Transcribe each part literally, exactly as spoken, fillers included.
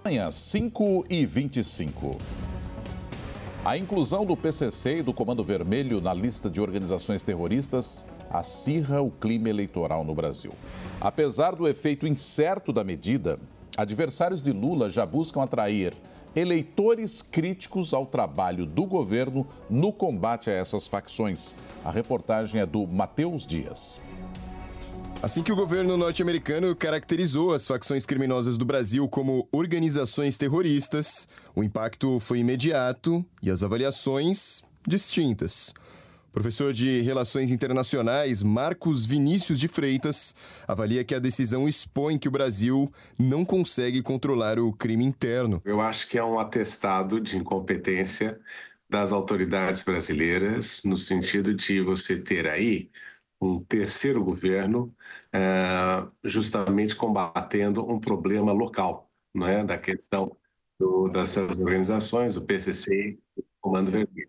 Amanhã, cinco e vinte e cinco. A inclusão do P C C e do Comando Vermelho na lista de organizações terroristas acirra o clima eleitoral no Brasil. Apesar do efeito incerto da medida, adversários de Lula já buscam atrair eleitores críticos ao trabalho do governo no combate a essas facções. A reportagem é do Matheus Dias. Assim que o governo norte-americano caracterizou as facções criminosas do Brasil como organizações terroristas, o impacto foi imediato e as avaliações distintas. O professor de Relações Internacionais, Marcos Vinícius de Freitas, avalia que a decisão expõe que o Brasil não consegue controlar o crime interno. Eu acho que é um atestado de incompetência das autoridades brasileiras, no sentido de você ter aí um terceiro governo é, justamente combatendo um problema local, não é? Da questão do, dessas organizações, o P C C e o Comando Vermelho.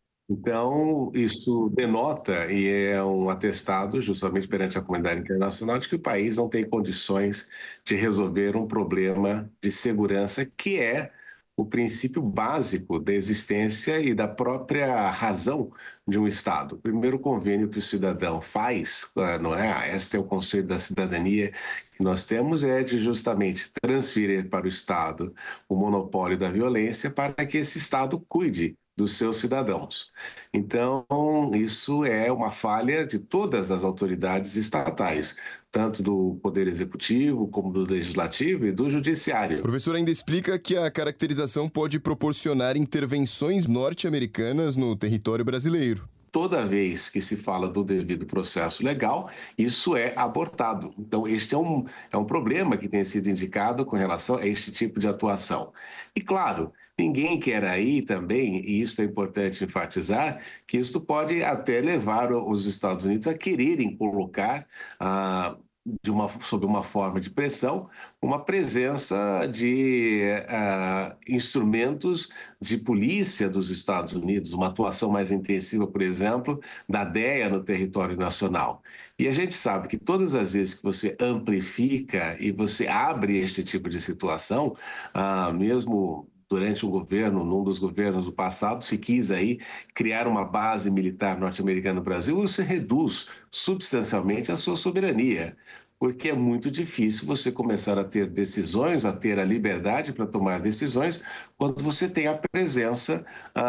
Então, isso denota e é um atestado justamente perante a comunidade internacional de que o país não tem condições de resolver um problema de segurança que é o princípio básico da existência e da própria razão de um Estado. O primeiro convênio que o cidadão faz, não é? Este é o conceito da cidadania que nós temos, é de justamente transferir para o Estado o monopólio da violência para que esse Estado cuide dos seus cidadãos. Então, isso é uma falha de todas as autoridades estatais, tanto do Poder Executivo, como do Legislativo e do Judiciário. O professor ainda explica que a caracterização pode proporcionar intervenções norte-americanas no território brasileiro. Toda vez que se fala do devido processo legal, isso é abortado. Então, este é um, é um problema que tem sido indicado com relação a este tipo de atuação. E, claro, ninguém quer aí também, e isso é importante enfatizar, que isso pode até levar os Estados Unidos a quererem colocar, ah, de uma, sob uma forma de pressão, uma presença de uh, instrumentos de polícia dos Estados Unidos, uma atuação mais intensiva, por exemplo, da D E A no território nacional. E a gente sabe que todas as vezes que você amplifica e você abre este tipo de situação, uh, mesmo durante um governo, num dos governos do passado, se quis aí criar uma base militar norte-americana no Brasil, você reduz substancialmente a sua soberania, porque é muito difícil você começar a ter decisões, a ter a liberdade para tomar decisões, quando você tem a presença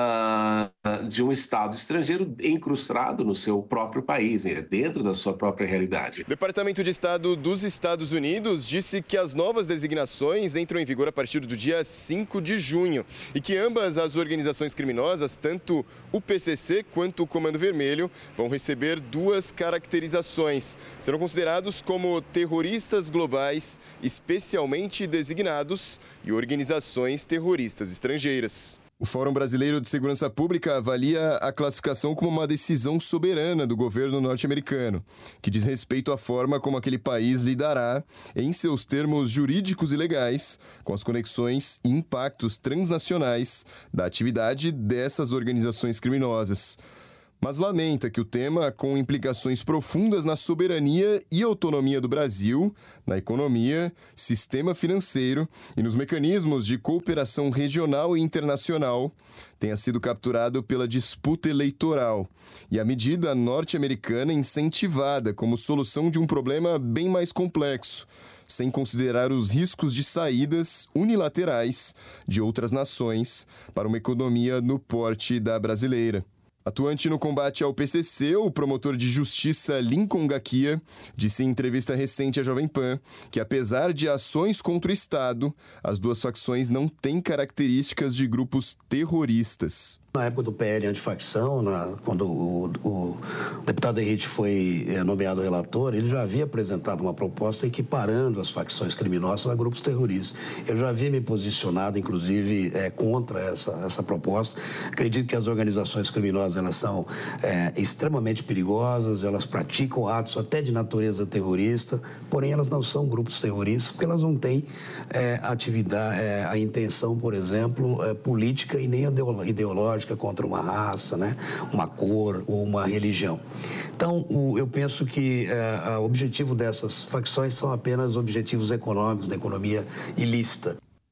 ah, de um Estado estrangeiro incrustado no seu próprio país, né, dentro da sua própria realidade. O Departamento de Estado dos Estados Unidos disse que as novas designações entram em vigor a partir do dia cinco de junho e que ambas as organizações criminosas, tanto o P C C quanto o Comando Vermelho, vão receber duas caracterizações. Serão considerados como terroristas globais, especialmente designados, e organizações terroristas estrangeiras. O Fórum Brasileiro de Segurança Pública avalia a classificação como uma decisão soberana do governo norte-americano, que diz respeito à forma como aquele país lidará, em seus termos jurídicos e legais, com as conexões e impactos transnacionais da atividade dessas organizações criminosas. Mas lamenta que o tema, com implicações profundas na soberania e autonomia do Brasil, na economia, sistema financeiro e nos mecanismos de cooperação regional e internacional, tenha sido capturado pela disputa eleitoral e a medida norte-americana incentivada como solução de um problema bem mais complexo, sem considerar os riscos de saídas unilaterais de outras nações para uma economia no porte da brasileira. Atuante no combate ao P C C, o promotor de justiça Lincoln Gakia disse em entrevista recente à Jovem Pan que, apesar de ações contra o Estado, as duas facções não têm características de grupos terroristas. Na época do P L antifacção, na, quando o, o deputado Henrique foi é, nomeado relator, ele já havia apresentado uma proposta equiparando as facções criminosas a grupos terroristas. Eu já havia me posicionado, inclusive, é, contra essa, essa proposta. Acredito que as organizações criminosas elas são é, extremamente perigosas, elas praticam atos até de natureza terrorista, porém elas não são grupos terroristas, porque elas não têm é, atividade, é, a intenção, por exemplo, é, política e nem ideológica contra uma raça, né, uma cor ou uma religião. Então, o, eu penso que é, o objetivo dessas facções são apenas objetivos econômicos, da economia ilícita.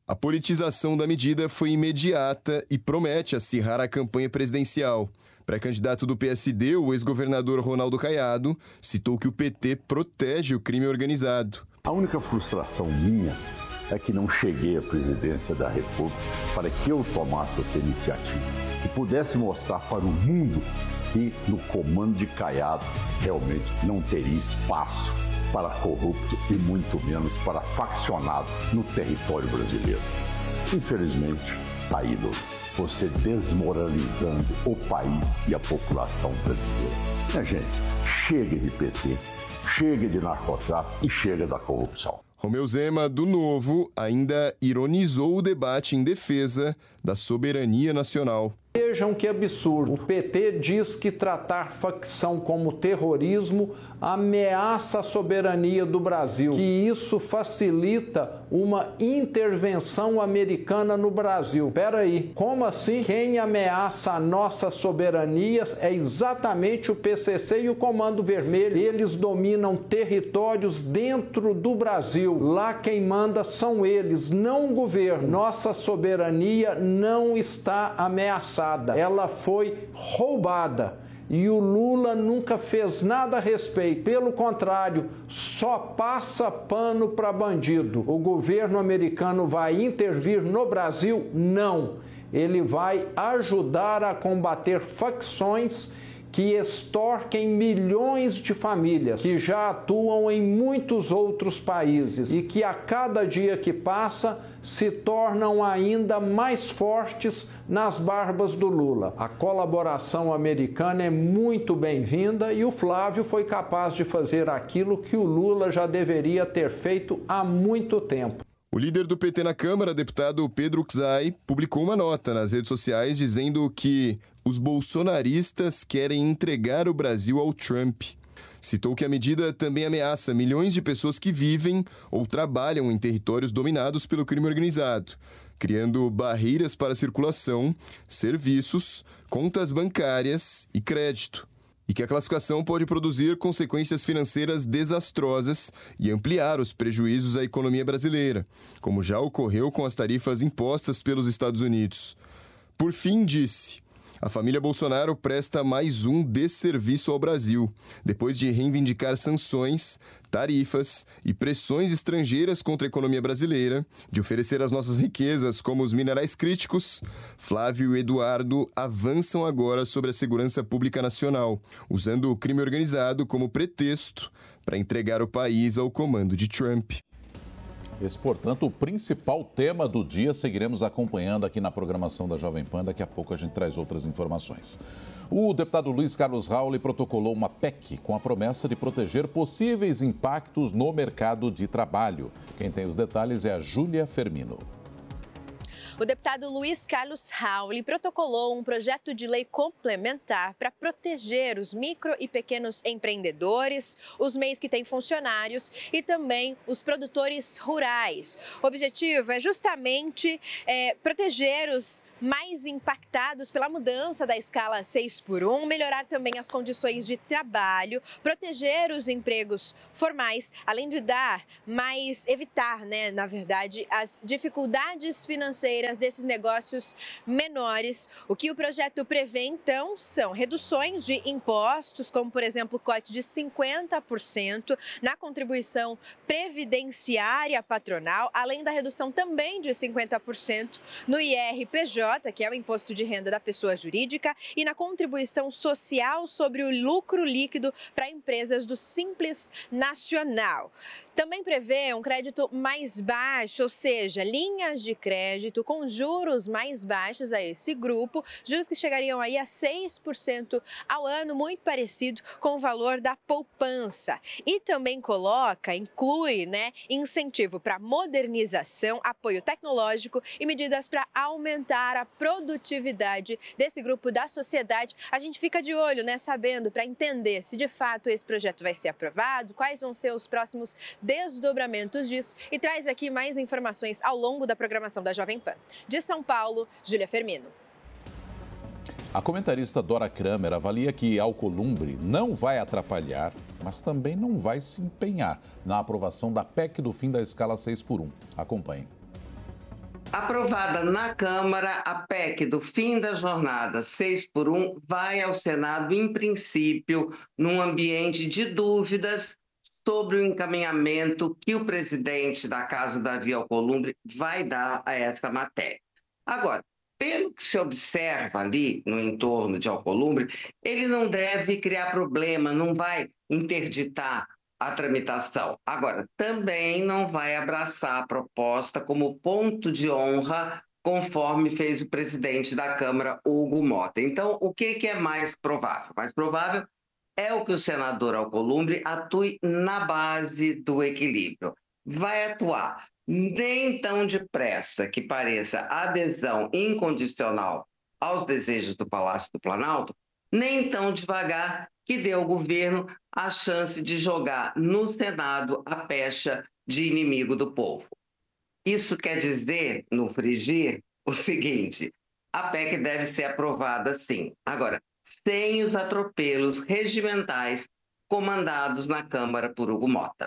A politização da medida foi imediata e promete acirrar a campanha presidencial. Pré-candidato do P S D, o ex-governador Ronaldo Caiado citou que o P T protege o crime organizado. A única frustração minha é que não cheguei à presidência da República para que eu tomasse essa iniciativa e pudesse mostrar para o mundo que no comando de Caiado realmente não teria espaço para corrupto e muito menos para faccionado no território brasileiro. Infelizmente, está aí, você desmoralizando o país e a população brasileira. Minha gente, chega de P T, chega de narcotráfico e chega da corrupção. Romeu Zema, do Novo, ainda ironizou o debate em defesa da soberania nacional. Vejam que absurdo. O P T diz que tratar facção como terrorismo ameaça a soberania do Brasil, que isso facilita uma intervenção americana no Brasil. Espera aí, como assim? Quem ameaça a nossa soberania é exatamente o P C C e o Comando Vermelho. Eles dominam territórios dentro do Brasil. Lá quem manda são eles, não o governo. Nossa soberania não está ameaçada. Ela foi roubada e o Lula nunca fez nada a respeito. Pelo contrário, só passa pano para bandido. O governo americano vai intervir no Brasil? Não. Ele vai ajudar a combater facções que extorquem milhões de famílias, que já atuam em muitos outros países e que a cada dia que passa se tornam ainda mais fortes nas barbas do Lula. A colaboração americana é muito bem-vinda e o Flávio foi capaz de fazer aquilo que o Lula já deveria ter feito há muito tempo. O líder do P T na Câmara, deputado Pedro Czai, publicou uma nota nas redes sociais dizendo que os bolsonaristas querem entregar o Brasil ao Trump. Citou que a medida também ameaça milhões de pessoas que vivem ou trabalham em territórios dominados pelo crime organizado, criando barreiras para circulação, serviços, contas bancárias e crédito. E que a classificação pode produzir consequências financeiras desastrosas e ampliar os prejuízos à economia brasileira, como já ocorreu com as tarifas impostas pelos Estados Unidos. Por fim, disse: a família Bolsonaro presta mais um desserviço ao Brasil, depois de reivindicar sanções, tarifas e pressões estrangeiras contra a economia brasileira, de oferecer as nossas riquezas como os minerais críticos. Flávio e Eduardo avançam agora sobre a segurança pública nacional, usando o crime organizado como pretexto para entregar o país ao comando de Trump. Esse, portanto, o principal tema do dia. Seguiremos acompanhando aqui na programação da Jovem Pan. Daqui a pouco a gente traz outras informações. O deputado Luiz Carlos Rauli protocolou uma P E C com a promessa de proteger possíveis impactos no mercado de trabalho. Quem tem os detalhes é a Júlia Fermino. O deputado Luiz Carlos Rauli protocolou um projeto de lei complementar para proteger os micro e pequenos empreendedores, os M E Is que têm funcionários e também os produtores rurais. O objetivo é justamente é, proteger os mais impactados pela mudança da escala seis por um, melhorar também as condições de trabalho, proteger os empregos formais, além de dar mais, evitar, né, na verdade, as dificuldades financeiras desses negócios menores. O que o projeto prevê, então, são reduções de impostos, como, por exemplo, o corte de cinquenta por cento na contribuição previdenciária patronal, além da redução também de cinquenta por cento no I R P J, que é o imposto de renda da pessoa jurídica, e na contribuição social sobre o lucro líquido para empresas do Simples Nacional. Também prevê um crédito mais baixo, ou seja, linhas de crédito com juros mais baixos a esse grupo, juros que chegariam aí a seis por cento ao ano, muito parecido com o valor da poupança. E também coloca, inclui, né, incentivo para modernização, apoio tecnológico e medidas para aumentar a produtividade desse grupo da sociedade. A gente fica de olho, né, sabendo, para entender se de fato esse projeto vai ser aprovado, quais vão ser os próximos desdobramentos disso, e traz aqui mais informações ao longo da programação da Jovem Pan. De São Paulo, Júlia Fermino. A comentarista Dora Kramer avalia que Alcolumbre não vai atrapalhar, mas também não vai se empenhar na aprovação da P E C do fim da escala seis por um. Acompanhe. Aprovada na Câmara, a P E C do fim da jornada seis por um vai ao Senado, em princípio, num ambiente de dúvidas sobre o encaminhamento que o presidente da Casa, Davi Alcolumbre, vai dar a essa matéria. Agora, pelo que se observa ali no entorno de Alcolumbre, ele não deve criar problema, não vai interditar a tramitação. Agora, também não vai abraçar a proposta como ponto de honra, conforme fez o presidente da Câmara, Hugo Mota. Então, o que, que é mais provável? Mais provável é o que o senador Alcolumbre atue na base do equilíbrio. Vai atuar nem tão depressa que pareça adesão incondicional aos desejos do Palácio do Planalto, nem tão devagar que dê ao governo a chance de jogar no Senado a pecha de inimigo do povo. Isso quer dizer, no frigir, o seguinte: a P E C deve ser aprovada sim. Agora, sem os atropelos regimentais comandados na Câmara por Hugo Mota.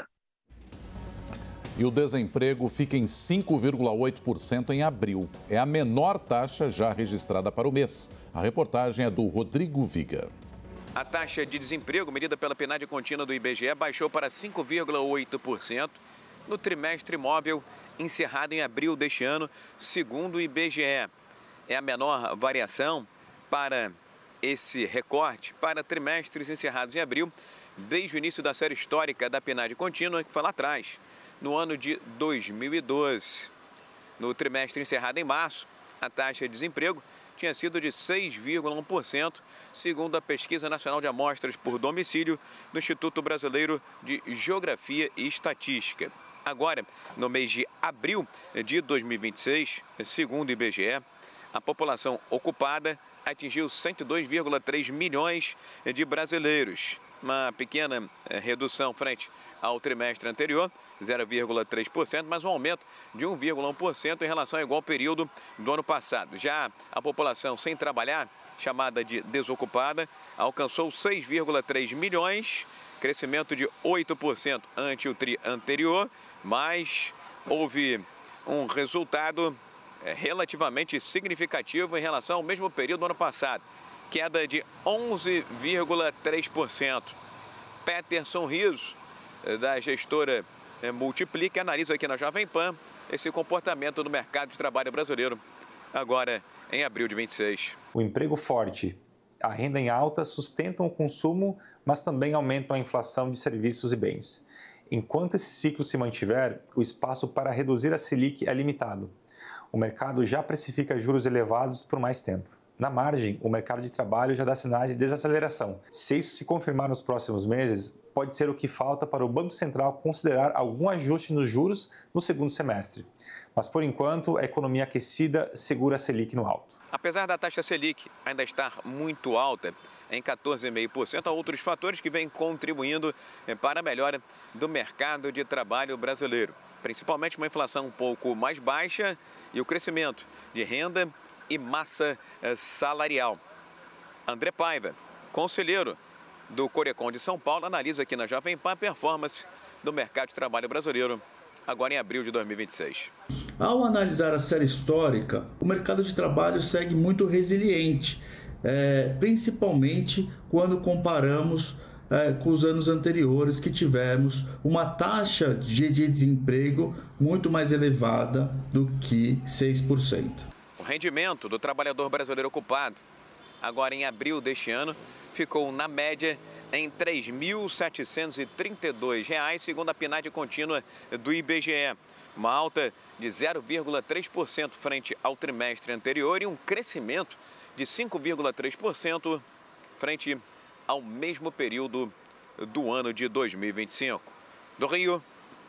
E o desemprego fica em cinco vírgula oito por cento em abril. É a menor taxa já registrada para o mês. A reportagem é do Rodrigo Viga. A taxa de desemprego medida pela P N A D contínua do I B G E baixou para cinco vírgula oito por cento no trimestre móvel encerrado em abril deste ano, segundo o I B G E. É a menor variação para esse recorte para trimestres encerrados em abril desde o início da série histórica da P N A D contínua, que foi lá atrás, no ano de dois mil e doze. No trimestre encerrado em março, a taxa de desemprego tinha sido de seis vírgula um por cento, segundo a Pesquisa Nacional de Amostras por Domicílio do Instituto Brasileiro de Geografia e Estatística. Agora, no mês de abril de dois mil e vinte e seis, segundo o I B G E, a população ocupada atingiu cento e dois vírgula três milhões de brasileiros, uma pequena redução frente ao trimestre anterior, zero vírgula três por cento, mas um aumento de um vírgula um por cento em relação ao igual período do ano passado. Já a população sem trabalhar, chamada de desocupada, alcançou seis vírgula três milhões, crescimento de oito por cento ante o tri anterior, mas houve um resultado relativamente significativo em relação ao mesmo período do ano passado, queda de onze vírgula três por cento. Peterson Riso, da gestora Multiplica, analisa aqui na Jovem Pan esse comportamento do mercado de trabalho brasileiro, agora em abril de vinte e seis. O emprego forte, a renda em alta sustentam o consumo, mas também aumentam a inflação de serviços e bens. Enquanto esse ciclo se mantiver, o espaço para reduzir a Selic é limitado. O mercado já precifica juros elevados por mais tempo. Na margem, o mercado de trabalho já dá sinais de desaceleração. Se isso se confirmar nos próximos meses, pode ser o que falta para o Banco Central considerar algum ajuste nos juros no segundo semestre. Mas, por enquanto, a economia aquecida segura a Selic no alto. Apesar da taxa Selic ainda estar muito alta, em quatorze vírgula cinco por cento, há outros fatores que vêm contribuindo para a melhora do mercado de trabalho brasileiro. Principalmente uma inflação um pouco mais baixa e o crescimento de renda e massa salarial. André Paiva, conselheiro do Corecon de São Paulo, analisa aqui na Jovem Pan a performance do mercado de trabalho brasileiro, agora em abril de dois mil e vinte e seis. Ao analisar a série histórica, o mercado de trabalho segue muito resiliente, é, principalmente quando comparamos é, com os anos anteriores, que tivemos uma taxa de, de desemprego muito mais elevada do que seis por cento. O rendimento do trabalhador brasileiro ocupado, agora em abril deste ano, ficou na média em três mil setecentos e trinta e dois reais, segundo a P N A D contínua do I B G E. Uma alta de zero vírgula três por cento frente ao trimestre anterior e um crescimento de cinco vírgula três por cento frente ao mesmo período do ano de dois mil e vinte e cinco. Do Rio,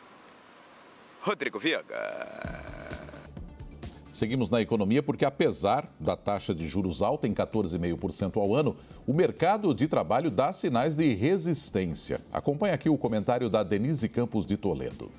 Rodrigo Viga. Seguimos na economia porque, apesar da taxa de juros alta em quatorze vírgula cinco por cento ao ano, o mercado de trabalho dá sinais de resistência. Acompanhe aqui o comentário da Denise Campos de Toledo.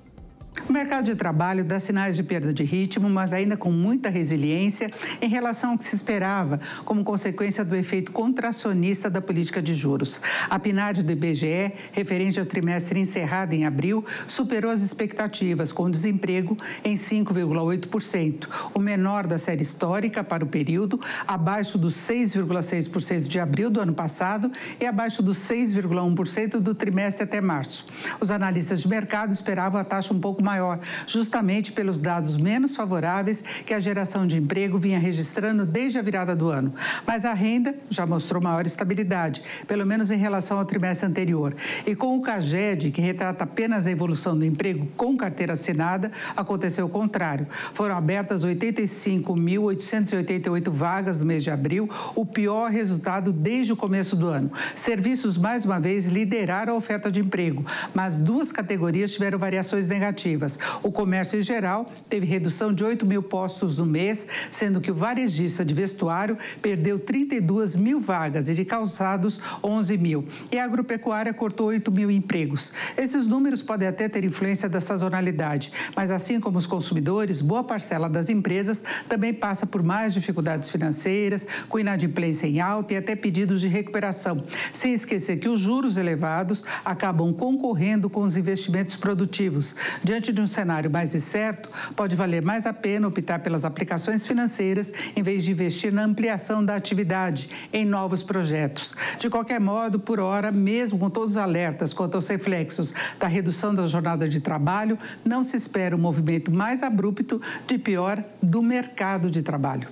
O mercado de trabalho dá sinais de perda de ritmo, mas ainda com muita resiliência em relação ao que se esperava, como consequência do efeito contracionista da política de juros. A P N A D do I B G E, referente ao trimestre encerrado em abril, superou as expectativas, com desemprego em cinco vírgula oito por cento, o menor da série histórica para o período, abaixo dos seis vírgula seis por cento de abril do ano passado e abaixo dos seis vírgula um por cento do trimestre até março. Os analistas de mercado esperavam a taxa um pouco maior, justamente pelos dados menos favoráveis que a geração de emprego vinha registrando desde a virada do ano. Mas a renda já mostrou maior estabilidade, pelo menos em relação ao trimestre anterior. E com o CAGED, que retrata apenas a evolução do emprego com carteira assinada, aconteceu o contrário. Foram abertas oitenta e cinco mil oitocentas e oitenta e oito vagas no mês de abril, o pior resultado desde o começo do ano. Serviços, mais uma vez, lideraram a oferta de emprego, mas duas categorias tiveram variações negativas. O comércio em geral teve redução de oito mil postos no mês, sendo que o varejista de vestuário perdeu trinta e duas mil vagas e de calçados onze mil. E a agropecuária cortou oito mil empregos. Esses números podem até ter influência da sazonalidade, mas assim como os consumidores, boa parcela das empresas também passa por mais dificuldades financeiras, com inadimplência em alta e até pedidos de recuperação. Sem esquecer que os juros elevados acabam concorrendo com os investimentos produtivos. Diante de um cenário mais incerto, pode valer mais a pena optar pelas aplicações financeiras em vez de investir na ampliação da atividade, em novos projetos. De qualquer modo, por hora, mesmo com todos os alertas quanto aos reflexos da redução da jornada de trabalho, não se espera um movimento mais abrupto de pior do mercado de trabalho.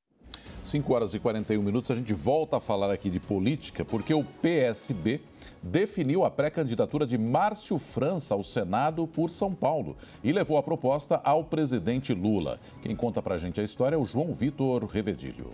cinco horas e quarenta e um minutos, a gente volta a falar aqui de política, porque o P S B definiu a pré-candidatura de Márcio França ao Senado por São Paulo e levou a proposta ao presidente Lula. Quem conta pra gente a história é o João Vitor Revedilho.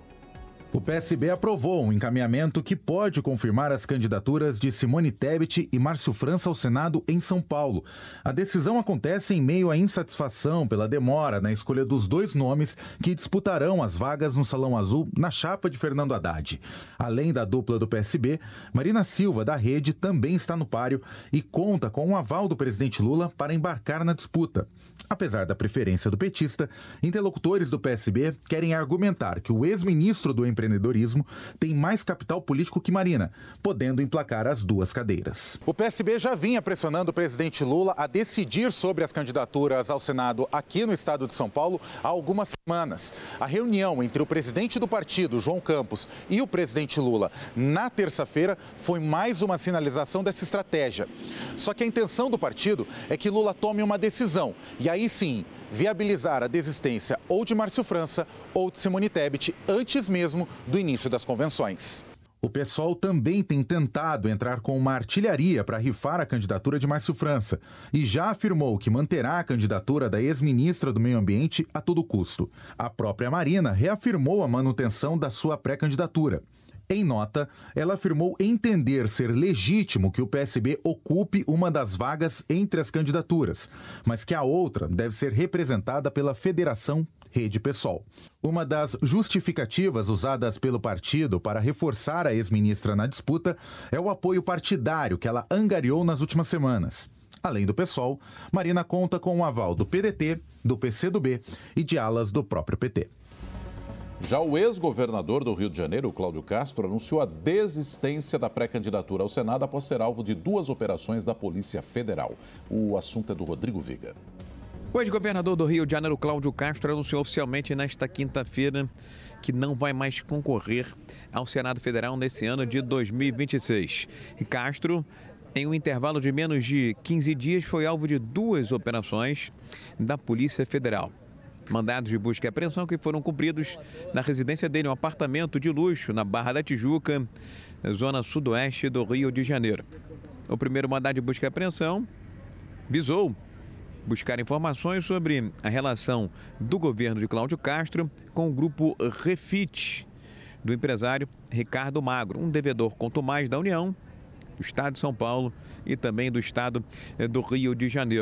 O P S B aprovou um encaminhamento que pode confirmar as candidaturas de Simone Tebet e Márcio França ao Senado em São Paulo. A decisão acontece em meio à insatisfação pela demora na escolha dos dois nomes que disputarão as vagas no Salão Azul na chapa de Fernando Haddad. Além da dupla do P S B, Marina Silva, da Rede, também está no páreo e conta com o aval do presidente Lula para embarcar na disputa. Apesar da preferência do petista, interlocutores do P S B querem argumentar que o ex-ministro do empreendedorismo tem mais capital político que Marina, podendo emplacar as duas cadeiras. O P S B já vinha pressionando o presidente Lula a decidir sobre as candidaturas ao Senado aqui no estado de São Paulo há algumas semanas. A reunião entre o presidente do partido, João Campos, e o presidente Lula na terça-feira foi mais uma sinalização dessa estratégia. Só que a intenção do partido é que Lula tome uma decisão e aí sim viabilizar a desistência ou de Márcio França ou de Simone Tebet antes mesmo do início das convenções. O PSOL também tem tentado entrar com uma artilharia para rifar a candidatura de Márcio França e já afirmou que manterá a candidatura da ex-ministra do Meio Ambiente a todo custo. A própria Marina reafirmou a manutenção da sua pré-candidatura. Em nota, ela afirmou entender ser legítimo que o P S B ocupe uma das vagas entre as candidaturas, mas que a outra deve ser representada pela Federação Rede PSOL. Uma das justificativas usadas pelo partido para reforçar a ex-ministra na disputa é o apoio partidário que ela angariou nas últimas semanas. Além do PSOL, Marina conta com o aval do P D T, do P C do B e de alas do próprio P T. Já o ex-governador do Rio de Janeiro, Cláudio Castro, anunciou a desistência da pré-candidatura ao Senado após ser alvo de duas operações da Polícia Federal. O assunto é do Rodrigo Viga. O ex-governador do Rio de Janeiro, Cláudio Castro, anunciou oficialmente nesta quinta-feira que não vai mais concorrer ao Senado Federal nesse ano de dois mil e vinte e seis. E Castro, em um intervalo de menos de quinze dias, foi alvo de duas operações da Polícia Federal. Mandados de busca e apreensão que foram cumpridos na residência dele, um apartamento de luxo na Barra da Tijuca, zona sudoeste do Rio de Janeiro. O primeiro mandado de busca e apreensão visou buscar informações sobre a relação do governo de Cláudio Castro com o grupo Refit, do empresário Ricardo Magro, um devedor contumaz da União, do Estado de São Paulo e também do Estado do Rio de Janeiro.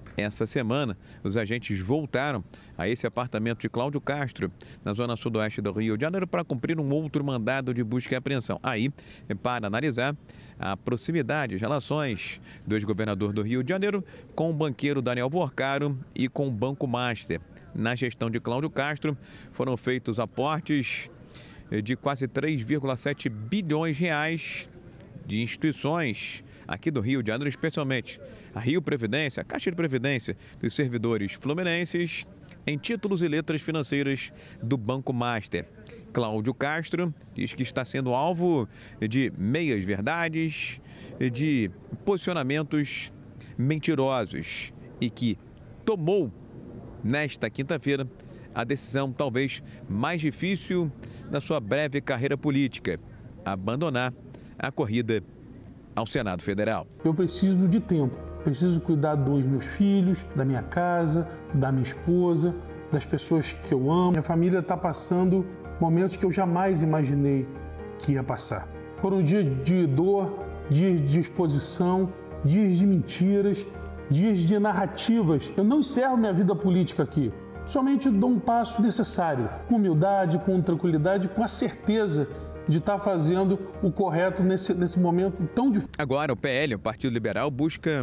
Essa semana, os agentes voltaram a esse apartamento de Cláudio Castro, na zona sudoeste do Rio de Janeiro, para cumprir um outro mandado de busca e apreensão. Aí, para analisar a proximidade, as relações do ex-governador do Rio de Janeiro com o banqueiro Daniel Vorcaro e com o Banco Master. Na gestão de Cláudio Castro, foram feitos aportes de quase três vírgula sete bilhões de reais de instituições aqui do Rio de Janeiro, especialmente a Rio Previdência, a Caixa de Previdência dos servidores fluminenses, em títulos e letras financeiras do Banco Master. Cláudio Castro diz que está sendo alvo de meias verdades, de posicionamentos mentirosos e que tomou, nesta quinta-feira, a decisão talvez mais difícil da sua breve carreira política: abandonar a corrida ao Senado Federal. Eu preciso de tempo, preciso cuidar dos meus filhos, da minha casa, da minha esposa, das pessoas que eu amo. Minha família está passando momentos que eu jamais imaginei que ia passar. Foram dias de dor, dias de exposição, dias de mentiras, dias de narrativas. Eu não encerro minha vida política aqui. Somente dou um passo necessário, com humildade, com tranquilidade, com a certeza de estar fazendo o correto nesse, nesse momento tão difícil. Agora, o P L, o Partido Liberal, busca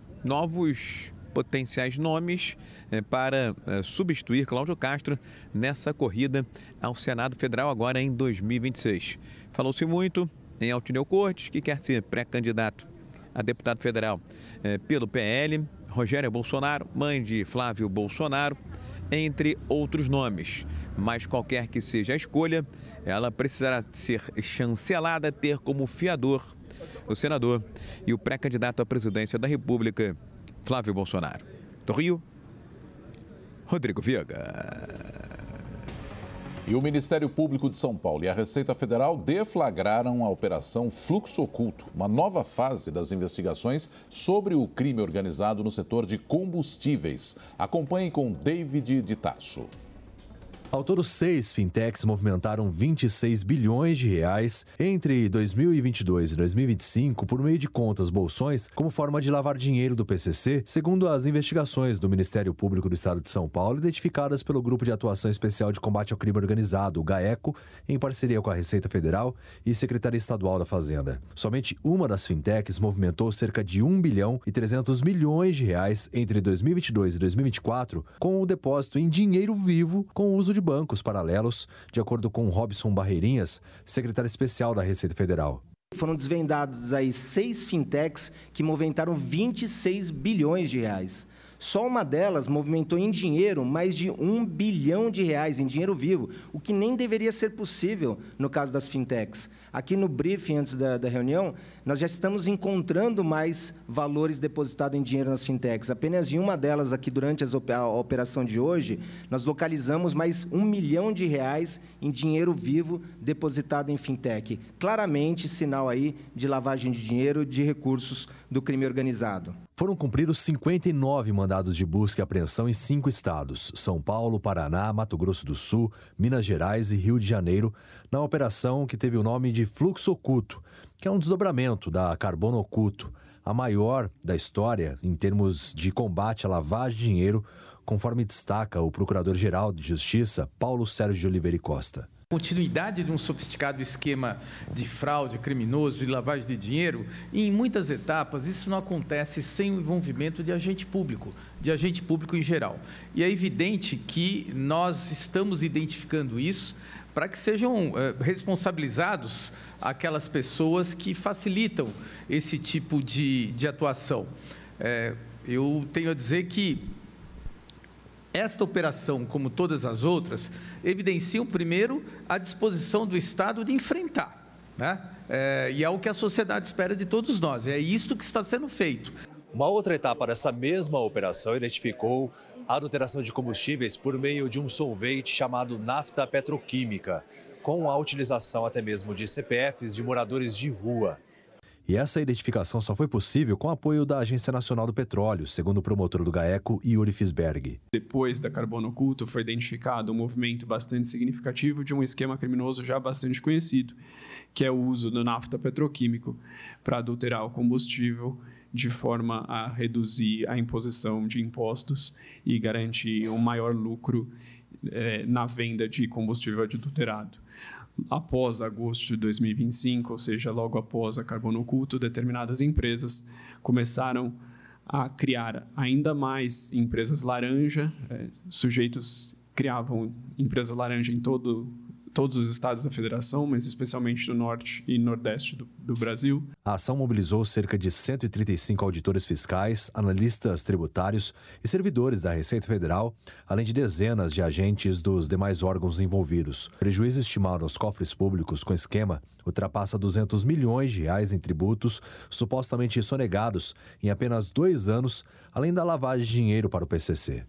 novos potenciais nomes eh, para eh, substituir Cláudio Castro nessa corrida ao Senado Federal agora em dois mil e vinte e seis. Falou-se muito em Altineu Cortes, que quer ser pré-candidato a deputado federal eh, pelo P L, Rogéria Bolsonaro, mãe de Flávio Bolsonaro, entre outros nomes. Mas qualquer que seja a escolha, ela precisará ser chancelada, ter como fiador o senador e o pré-candidato à presidência da República, Flávio Bolsonaro. Do Rio, Rodrigo Viega. E o Ministério Público de São Paulo e a Receita Federal deflagraram a Operação Fluxo Oculto, uma nova fase das investigações sobre o crime organizado no setor de combustíveis. Acompanhe com David de Tarso. Ao todo, seis fintechs movimentaram vinte e seis bilhões de reais entre dois mil e vinte e dois e dois mil e vinte e cinco por meio de contas bolsões como forma de lavar dinheiro do P C C, segundo as investigações do Ministério Público do Estado de São Paulo, identificadas pelo Grupo de Atuação Especial de Combate ao Crime Organizado, o GAECO, em parceria com a Receita Federal e Secretaria Estadual da Fazenda. Somente uma das fintechs movimentou cerca de um bilhão e trezentos milhões de reais entre dois mil e vinte e dois e dois mil e vinte e quatro, com o depósito em dinheiro vivo com o uso de bancos paralelos, de acordo com Robson Barreirinhas, secretário especial da Receita Federal. Foram desvendados aí seis fintechs que movimentaram vinte e seis bilhões de reais. Só uma delas movimentou em dinheiro mais de um bilhão de reais em dinheiro vivo, o que nem deveria ser possível no caso das fintechs. Aqui no briefing, antes da, da reunião, nós já estamos encontrando mais valores depositados em dinheiro nas fintechs. Apenas em uma delas, aqui durante as, a operação de hoje, nós localizamos mais um milhão de reais em dinheiro vivo depositado em fintech. Claramente, sinal aí de lavagem de dinheiro, de recursos do crime organizado. Foram cumpridos cinquenta e nove mandados de busca e apreensão em cinco estados: São Paulo, Paraná, Mato Grosso do Sul, Minas Gerais e Rio de Janeiro, na operação que teve o nome de Fluxo Oculto, que é um desdobramento da Carbono Oculto, a maior da história em termos de combate à lavagem de dinheiro, conforme destaca o Procurador-Geral de Justiça, Paulo Sérgio de Oliveira e Costa. Continuidade de um sofisticado esquema de fraude criminoso e lavagem de dinheiro, e em muitas etapas isso não acontece sem o envolvimento de agente público, de agente público em geral. E é evidente que nós estamos identificando isso para que sejam eh, responsabilizados aquelas pessoas que facilitam esse tipo de, de atuação. É, eu tenho a dizer que esta operação, como todas as outras, evidenciam, primeiro, a disposição do Estado de enfrentar, né? É, e é o que a sociedade espera de todos nós, é isto que está sendo feito. Uma outra etapa dessa mesma operação identificou a adulteração de combustíveis por meio de um solvente chamado nafta petroquímica, com a utilização até mesmo de C P Fs de moradores de rua. E essa identificação só foi possível com o apoio da Agência Nacional do Petróleo, segundo o promotor do GAECO, Yuri Fisberg. Depois da Carbono Oculto, foi identificado um movimento bastante significativo de um esquema criminoso já bastante conhecido, que é o uso do nafta petroquímico para adulterar o combustível de forma a reduzir a imposição de impostos e garantir um maior lucro eh, na venda de combustível adulterado. Após agosto de dois mil e vinte e cinco, ou seja, logo após a Carbono Oculto, determinadas empresas começaram a criar ainda mais empresas laranja. Eh, sujeitos criavam empresas laranja em todo todos os estados da federação, mas especialmente do norte e nordeste do, do Brasil. A ação mobilizou cerca de cento e trinta e cinco auditores fiscais, analistas tributários e servidores da Receita Federal, além de dezenas de agentes dos demais órgãos envolvidos. O prejuízo estimado aos cofres públicos com esquema ultrapassa duzentos milhões de reais em tributos supostamente sonegados em apenas dois anos, além da lavagem de dinheiro para o P C C.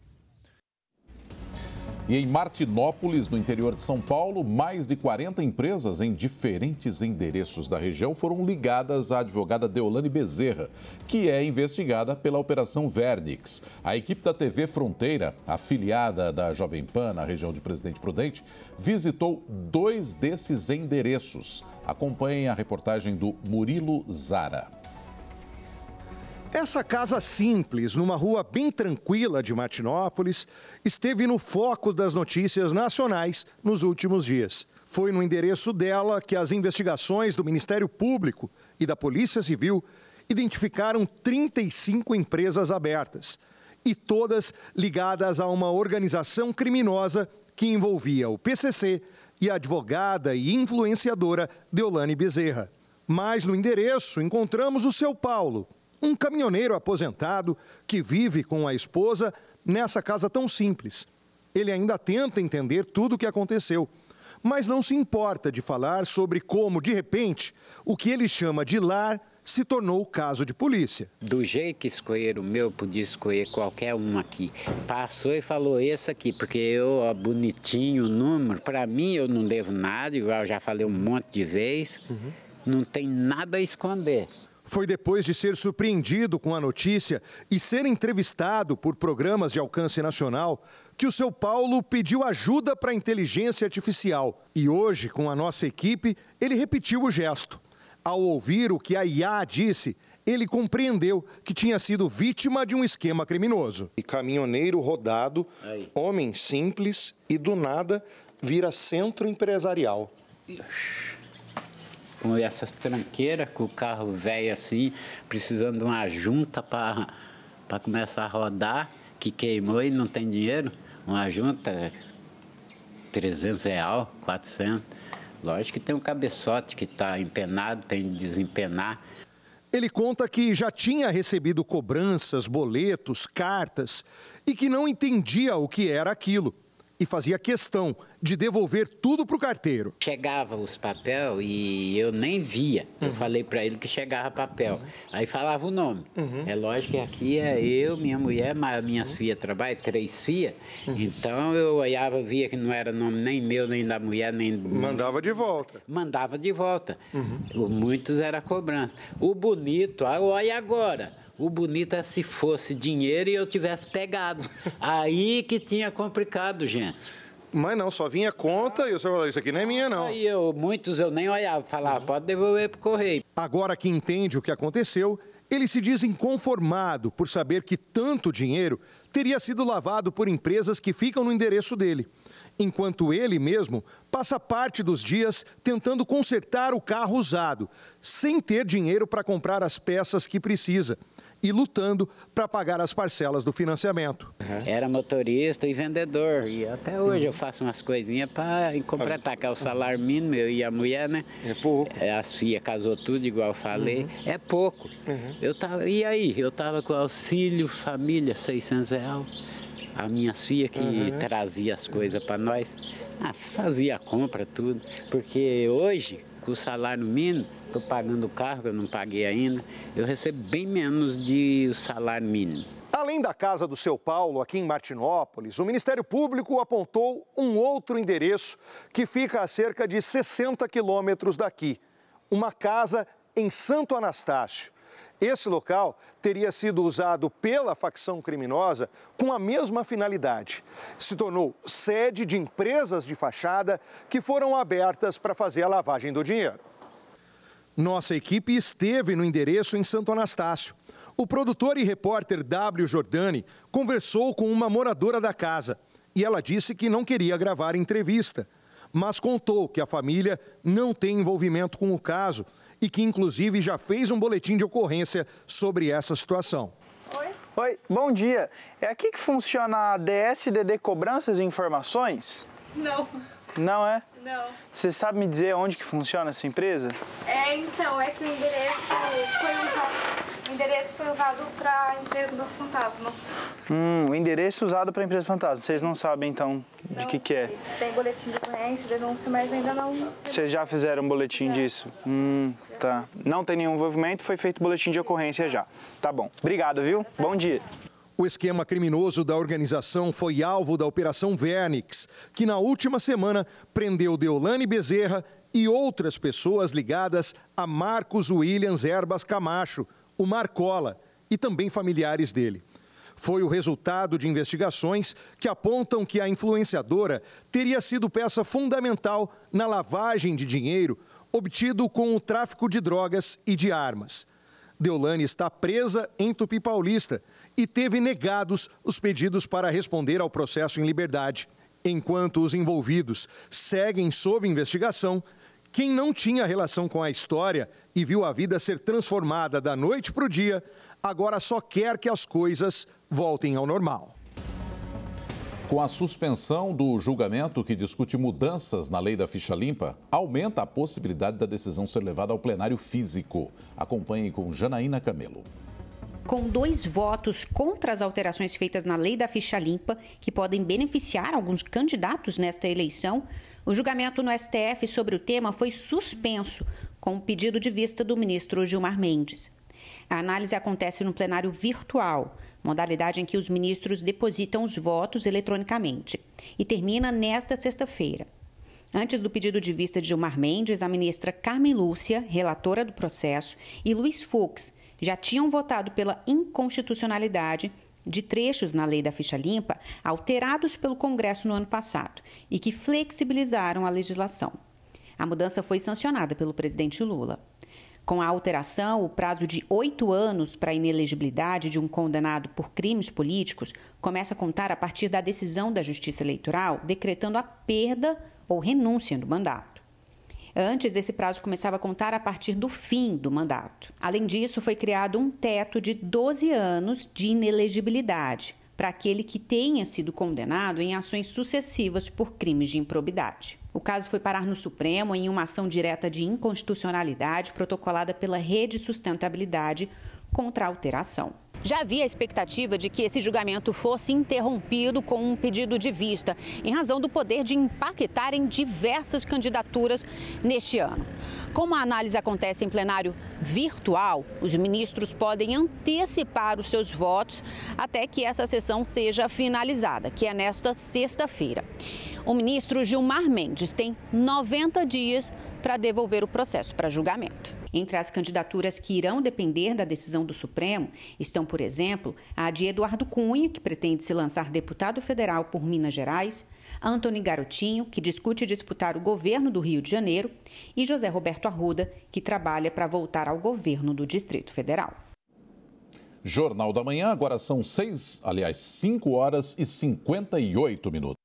E em Martinópolis, no interior de São Paulo, mais de quarenta empresas em diferentes endereços da região foram ligadas à advogada Deolane Bezerra, que é investigada pela Operação Vernix. A equipe da T V Fronteira, afiliada da Jovem Pan na região de Presidente Prudente, visitou dois desses endereços. Acompanhem a reportagem do Murilo Zara. Essa casa simples, numa rua bem tranquila de Martinópolis, esteve no foco das notícias nacionais nos últimos dias. Foi no endereço dela que as investigações do Ministério Público e da Polícia Civil identificaram trinta e cinco empresas abertas, e todas ligadas a uma organização criminosa que envolvia o P C C e a advogada e influenciadora Deolane Bezerra. Mas no endereço encontramos o seu Paulo, um caminhoneiro aposentado que vive com a esposa nessa casa tão simples. Ele ainda tenta entender tudo o que aconteceu, mas não se importa de falar sobre como, de repente, o que ele chama de lar se tornou caso de polícia. Do jeito que escolheram o meu, podia escolher qualquer um aqui. Passou e falou esse aqui, porque eu, ó, bonitinho o número, para mim eu não devo nada, igual eu já falei um monte de vezes, uhum. Não tem nada a esconder. Foi depois de ser surpreendido com a notícia e ser entrevistado por programas de alcance nacional que o seu Paulo pediu ajuda para a inteligência artificial. E hoje, com a nossa equipe, ele repetiu o gesto. Ao ouvir o que a I A disse, ele compreendeu que tinha sido vítima de um esquema criminoso. E caminhoneiro rodado, Aí. homem simples e do nada vira centro empresarial. Com essas tranqueiras, com o carro velho assim, precisando de uma junta para começar a rodar, que queimou e não tem dinheiro. Uma junta, trezentos reais, quatrocentos. Lógico que tem um cabeçote que está empenado, tem de desempenar. Ele conta que já tinha recebido cobranças, boletos, cartas e que não entendia o que era aquilo. E fazia questão de devolver tudo para o carteiro. Chegava os papel e eu nem via. Uhum. Eu falei para ele que chegava papel. Uhum. Aí falava o nome. Uhum. É lógico que aqui é eu, minha mulher, minhas uhum. filhas trabalham, três filhas. Uhum. Então eu olhava, via que não era nome nem meu, nem da mulher, nem... Mandava de volta. Mandava de volta. Uhum. Muitos era cobrança. O bonito, olha agora... O bonito é se fosse dinheiro e eu tivesse pegado. Aí que tinha complicado, gente. Mas não, só vinha conta e o senhor falou, isso aqui não é minha, não. Aí eu, muitos eu nem olhava, falava, uhum. pode devolver para o correio. Agora que entende o que aconteceu, ele se diz inconformado por saber que tanto dinheiro teria sido lavado por empresas que ficam no endereço dele. Enquanto ele mesmo passa parte dos dias tentando consertar o carro usado, sem ter dinheiro para comprar as peças que precisa. E lutando para pagar as parcelas do financiamento. Era motorista e vendedor. E até hoje eu faço umas coisinhas para completar, que é o salário mínimo, eu e a mulher, né? É pouco. As filhas casou tudo, igual eu falei. Uhum. É pouco. Uhum. Eu tava, e aí? Eu estava com auxílio família, seiscentos reais. A minha filha que uhum. trazia as coisas para nós. Ah, fazia a compra, tudo. Porque hoje, com o salário mínimo, estou pagando o carro, que eu não paguei ainda, eu recebo bem menos de salário mínimo. Além da casa do seu Paulo, aqui em Martinópolis, o Ministério Público apontou um outro endereço que fica a cerca de sessenta quilômetros daqui. Uma casa em Santo Anastácio. Esse local teria sido usado pela facção criminosa com a mesma finalidade. Se tornou sede de empresas de fachada que foram abertas para fazer a lavagem do dinheiro. Nossa equipe esteve no endereço em Santo Anastácio. O produtor e repórter W. Jordani conversou com uma moradora da casa e ela disse que não queria gravar entrevista, mas contou que a família não tem envolvimento com o caso e que, inclusive, já fez um boletim de ocorrência sobre essa situação. Oi. Oi, bom dia. É aqui que funciona a D S D D Cobranças e Informações? Não. Não é? Não. Você sabe me dizer onde que funciona essa empresa? É, então, é que o endereço foi usado, o endereço foi usado para a empresa do fantasma. Hum, o endereço usado para a empresa fantasma. Vocês não sabem, então, de Não, que que é? Tem boletim de ocorrência, denúncia, mas ainda não... Vocês já fizeram um boletim disso? Hum, tá. Não tem nenhum envolvimento, foi feito boletim de ocorrência já. Tá bom. Obrigado, viu? Bom dia. O esquema criminoso da organização foi alvo da Operação Vernix, que na última semana prendeu Deolane Bezerra e outras pessoas ligadas a Marcos Williams Herbas Camacho, o Marcola, e também familiares dele. Foi o resultado de investigações que apontam que a influenciadora teria sido peça fundamental na lavagem de dinheiro obtido com o tráfico de drogas e de armas. Deolane está presa em Tupi Paulista e teve negados os pedidos para responder ao processo em liberdade. Enquanto os envolvidos seguem sob investigação, quem não tinha relação com a história e viu a vida ser transformada da noite para o dia, agora só quer que as coisas voltem ao normal. Com a suspensão do julgamento que discute mudanças na lei da ficha limpa, aumenta a possibilidade da decisão ser levada ao plenário físico. Acompanhe com Janaína Camelo. Com dois votos contra as alterações feitas na lei da ficha limpa, que podem beneficiar alguns candidatos nesta eleição, o julgamento no S T F sobre o tema foi suspenso, com o pedido de vista do ministro Gilmar Mendes. A análise acontece no plenário virtual, modalidade em que os ministros depositam os votos eletronicamente, e termina nesta sexta-feira. Antes do pedido de vista de Gilmar Mendes, a ministra Carmen Lúcia, relatora do processo, e Luiz Fux já tinham votado pela inconstitucionalidade de trechos na lei da ficha limpa alterados pelo Congresso no ano passado e que flexibilizaram a legislação. A mudança foi sancionada pelo presidente Lula. Com a alteração, o prazo de oito anos para a inelegibilidade de um condenado por crimes políticos começa a contar a partir da decisão da Justiça Eleitoral decretando a perda ou renúncia do mandato. Antes, esse prazo começava a contar a partir do fim do mandato. Além disso, foi criado um teto de doze anos de inelegibilidade para aquele que tenha sido condenado em ações sucessivas por crimes de improbidade. O caso foi parar no Supremo em uma ação direta de inconstitucionalidade protocolada pela Rede Sustentabilidade contra a alteração. Já havia a expectativa de que esse julgamento fosse interrompido com um pedido de vista, em razão do poder de impactar em diversas candidaturas neste ano. Como a análise acontece em plenário virtual, os ministros podem antecipar os seus votos até que essa sessão seja finalizada, que é nesta sexta-feira. O ministro Gilmar Mendes tem noventa dias para devolver o processo para julgamento. Entre as candidaturas que irão depender da decisão do Supremo estão, por exemplo, a de Eduardo Cunha, que pretende se lançar deputado federal por Minas Gerais, Antony Garotinho, que discute disputar o governo do Rio de Janeiro, e José Roberto Arruda, que trabalha para voltar ao governo do Distrito Federal. Jornal da Manhã, agora são seis, aliás, cinco horas e cinquenta e oito minutos.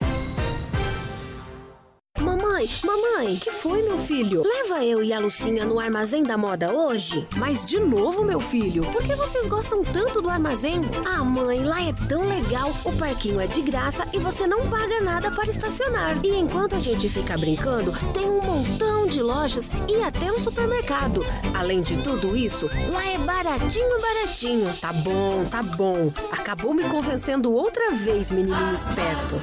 Mamãe, mamãe, que foi, meu filho? Leva eu e a Lucinha no Armazém da Moda hoje? Mas de novo, meu filho, por que vocês gostam tanto do armazém? Ah, mãe, lá é tão legal, o parquinho é de graça e você não paga nada para estacionar. E enquanto a gente fica brincando, tem um montão de lojas e até um supermercado. Além de tudo isso, lá é baratinho, baratinho. Tá bom, tá bom. Acabou me convencendo outra vez, menininho esperto.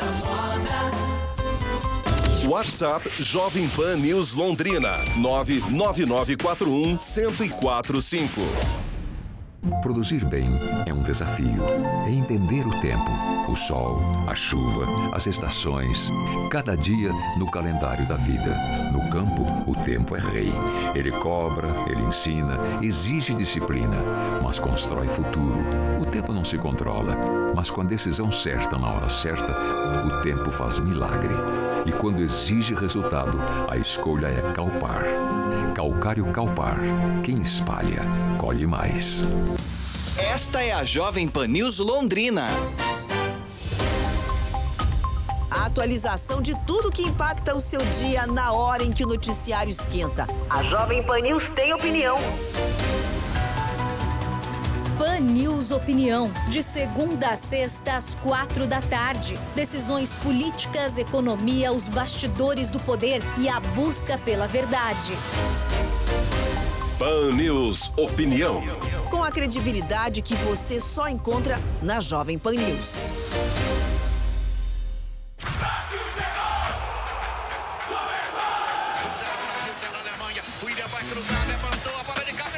WhatsApp Jovem Pan News Londrina nove nove nove quatro um, zero zero quatro cinco. Produzir bem é um desafio. É entender o tempo, o sol, a chuva, as estações, cada dia no calendário da vida. No campo, o tempo é rei. Ele cobra, ele ensina, exige disciplina, mas constrói futuro. O tempo não se controla, mas com a decisão certa na hora certa, o tempo faz milagre. E quando exige resultado, a escolha é Calpar. Calcário Calpar. Quem espalha, colhe mais. Esta é a Jovem Pan News Londrina. A atualização de tudo que impacta o seu dia na hora em que o noticiário esquenta. A Jovem Pan News tem opinião. Pan News Opinião, de segunda a sexta às quatro da tarde. Decisões políticas, economia, os bastidores do poder e a busca pela verdade. Pan News Opinião. Com a credibilidade que você só encontra na Jovem Pan News. O William vai cruzar, levantou a bola de cá.